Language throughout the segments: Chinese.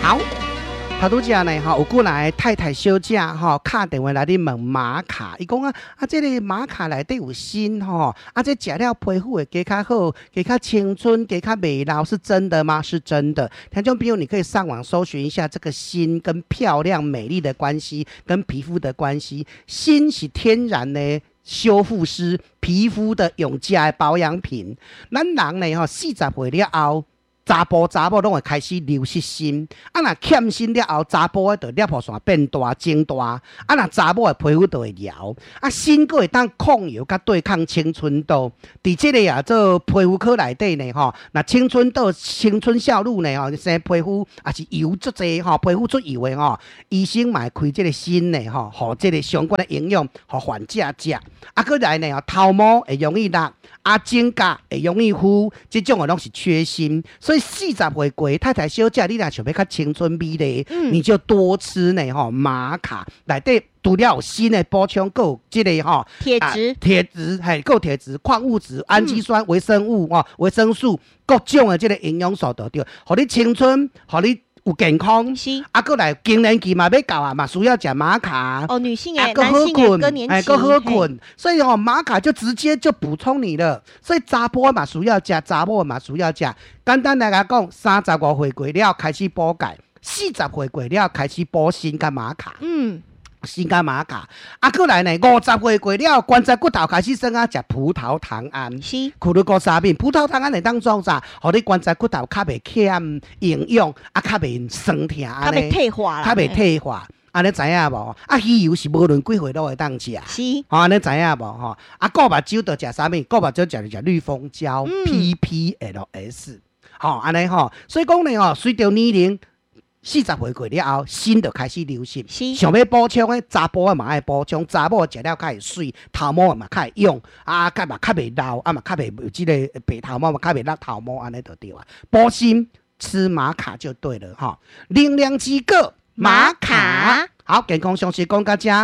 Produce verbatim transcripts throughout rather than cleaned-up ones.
好。头拄只呢，吼有过来太太小姐吼打电话来你问玛卡，伊讲啊啊，这个玛卡内底有锌吼，啊这食了皮肤会加较好，加较青春，加较美老，是真的吗？是真的。听众朋友，你可以上网搜寻一下这个锌跟漂亮美丽的关系，跟皮肤的关系。锌是天然的修复师，皮肤的永佳的保养品。咱人呢吼四十岁了后。查甫查某拢会开始流失锌，啊，若欠锌了后，查甫的就尿泡腺变大、增大，啊，若查某的皮肤就会摇，啊，锌佫会当抗油甲对抗青春痘。伫即个啊，做皮肤科内底呢，吼，那青春痘、青春效露呢，吼，生皮肤也是油足济，吼，皮肤出油的吼，医生嘛会开即个锌呢，吼，互即个相关的营养，互患者食。啊，佫来呢，头毛会容易落，啊，指甲会容易糊，即种的拢是缺锌，所以。四十岁过太太小姐，你若想要较青春美丽，嗯、你就多吃呢吼玛卡，内底除了有锌的补充，还有这个吼铁质、 铁质还有铁质、矿物质、氨基酸、维生物哦、维生素各种的这个营养素都对，互你青春，互你。有健康，是啊，过来更年期嘛要到啊嘛，需要吃玛卡。 哦，女性诶，男性诶，更年期， 更好困，所以哦，玛卡就直接就补充你了。所以查甫嘛需要吃，查某嘛需要吃。简单来讲，三十五岁过了开始补钙，四十岁过了开始补锌跟玛卡。嗯。锌跟玛卡，啊，过来呢，五十岁过了，关节骨头开始生啊，食葡萄糖胺，是，苦鲁高沙片，葡萄糖胺会当做啥？互你关节骨头较袂欠营养，啊，较袂酸痛安尼， 较袂退化啦， 较袂退化，安尼知影无？啊，鱼油是无论几岁都会当食， 是， 吼，安尼知影无？吼，啊，顾目睭就食啥物？顾目睭就食绿蜂胶 P P L S， 吼，安尼吼，所以讲呢，吼，随着年龄。四十岁过了后，锌就开始流失。想要补充的，查甫的嘛爱补充，查某食了较会水，头毛嘛较会用，啊，较嘛较袂老，啊嘛较袂有即个白头毛嘛较袂落头毛，安尼就对啊。补锌吃玛卡就对了哈。能量之果玛卡，好，健康常识讲到这。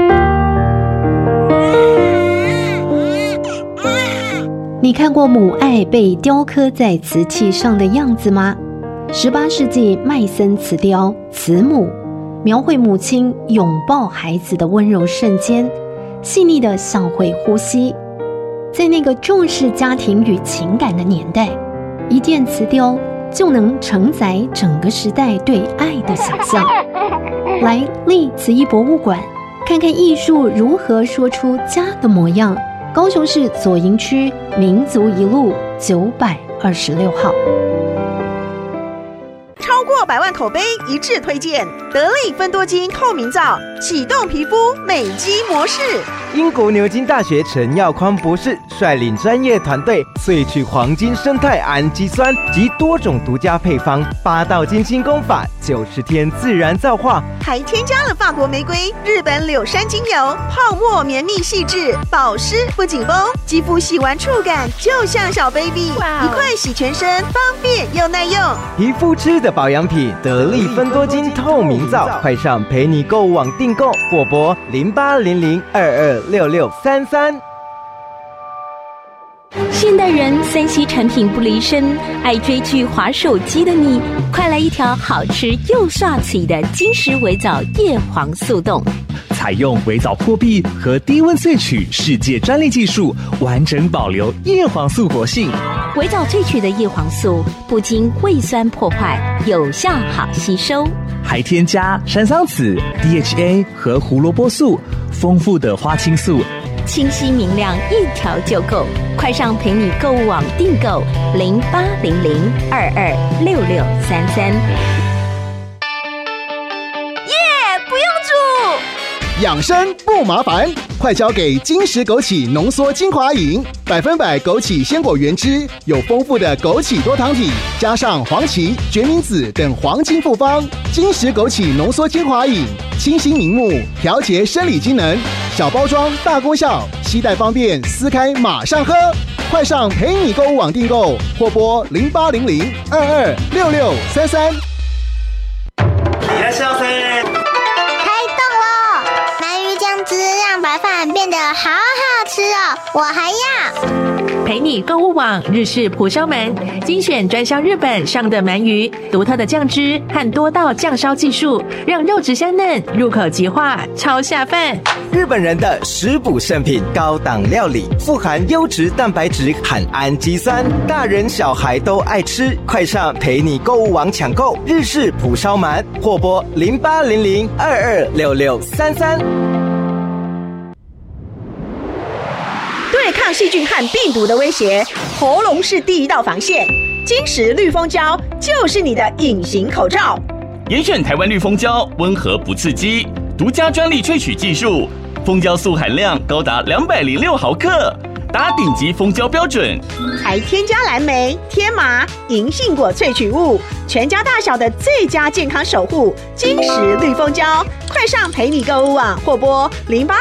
你看过母爱被雕刻在瓷器上的样子吗？十八世纪麦森瓷雕《慈母》描绘母亲拥抱孩子的温柔瞬间，细腻的像会呼吸。在那个重视家庭与情感的年代，一件瓷雕就能承载整个时代对爱的想象。来立慈艺博物馆，看看艺术如何说出家的模样。高雄市左营区民族一路九百二十六号。 超过百万口碑一致推荐得力芬多精透明皂，启动皮肤美肌模式。 英国牛津大学陈耀匡博士率领专业团队萃取黄金生态氨基酸及多种独家配方，八道金清功法，九十天自然皂化， 还添加了法国玫瑰、日本柳杉精油，泡沫绵密细致，保湿不紧绷，肌肤洗完触感就像小 baby， 一块洗全身，方便又耐用。 皮肤吃的保养品得力芬多精透明皂，快上陪你购物网订购，或拨零八零零二二六六三三。 现代人三 C 产品不离身，爱追剧滑手机的你，快来一条好吃又刷嘴的金石微藻叶黄素冻。 采用微藻破壁和低温萃取世界专利技术，完整保留叶黄素活性。 微藻萃取的叶黄素不经胃酸破坏，有效好吸收， 还添加山桑子、D H A 和胡萝卜素，丰富的花青素， 清晰明亮，一条就够。快上陪你购物网订购零八零零二二六六三三。 耶，不用煮。 养生不麻烦，快交给金石枸杞浓缩精华饮，百分百枸杞鲜果原汁，有丰富的枸杞多糖体，加上黄芪、决明子等黄金复方。金石枸杞浓缩精华饮，清新明目，调节生理机能，小包装大功效，携带方便，撕开马上喝。快上陪你购物网订购，或拨零八零零二二六六三三。 いらっしゃいませ。 开动了！鳗鱼酱汁让百的饭变得好好吃哦，我还要。 陪你购物网日式蒲烧鳗，精选专销日本上的鳗鱼，独特的酱汁和多道酱烧技术，让肉质香嫩，入口即化，超下饭。 日本人的食补圣品，高档料理，富含优质蛋白质和氨基酸，大人小孩都爱吃。快上陪你购物网抢购日式蒲烧鳗，或拨零八零零二二六六三三。 对抗细菌和病毒的威胁，喉咙是第一道防线。金石绿蜂胶就是你的隐形口罩。 严选台湾绿蜂胶，温和不刺激，独家专利萃取技术，蜂胶素含量高达两百零六毫克，达顶级蜂胶标准。 还添加蓝莓、天麻、银杏果萃取物，全家大小的最佳健康守护。金石绿蜂胶，快上陪你购物网或拨零八